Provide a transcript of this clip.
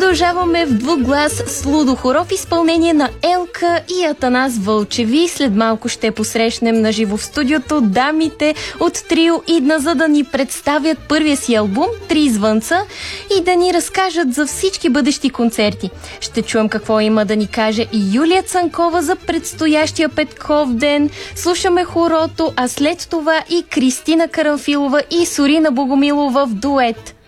Продължаваме в двуглас с Лудохора в изпълнение на Елка и Атанас Вълчеви. След малко ще посрещнем на живо в студиото дамите от Трио Идна, за да ни представят първия си албум "Три звънца" и да ни разкажат за всички бъдещи концерти. Ще чуем какво има да ни каже и Юлия Цанкова за предстоящия Петков ден. Слушаме хорото, а след това и Кристина Карамфилова и Сорина Богомилова в дует.